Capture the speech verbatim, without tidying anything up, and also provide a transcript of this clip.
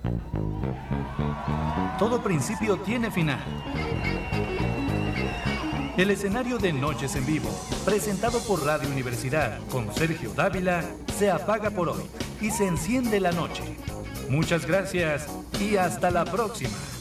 Todo principio tiene final. El escenario de Noches en Vivo, presentado por Radio Universidad con Sergio Dávila, se apaga por hoy y se enciende la noche. Muchas gracias y hasta la próxima.